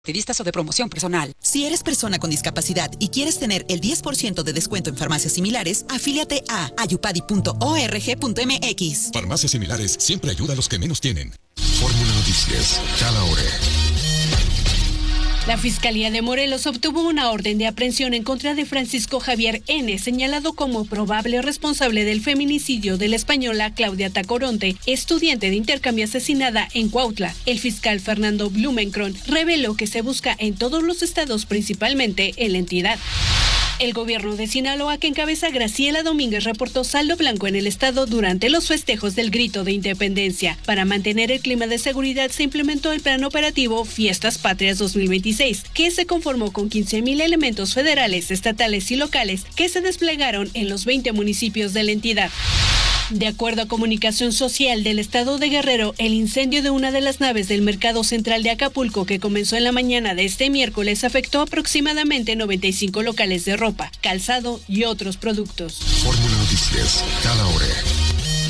Activistas o de promoción personal. Si eres persona con discapacidad y quieres tener el 10% de descuento en farmacias similares, afíliate a ayupadi.org.mx. Farmacias similares siempre ayuda a los que menos tienen. Fórmula Noticias, cada hora. La Fiscalía de Morelos obtuvo una orden de aprehensión en contra de Francisco Javier N., señalado como probable responsable del feminicidio de la española Claudia Tacoronte, estudiante de intercambio asesinada en Cuautla. El fiscal Fernando Blumenkron reveló que se busca en todos los estados, principalmente en la entidad. El gobierno de Sinaloa, que encabeza Graciela Domínguez, reportó saldo blanco en el estado durante los festejos del Grito de Independencia. Para mantener el clima de seguridad se implementó el plan operativo Fiestas Patrias 2026, que se conformó con 15,000 elementos federales, estatales y locales que se desplegaron en los 20 municipios de la entidad. De acuerdo a Comunicación Social del Estado de Guerrero, el incendio de una de las naves del Mercado Central de Acapulco, que comenzó en la mañana de este miércoles, afectó aproximadamente 95 locales de ropa, calzado y otros productos. Fórmula Noticias, cada hora.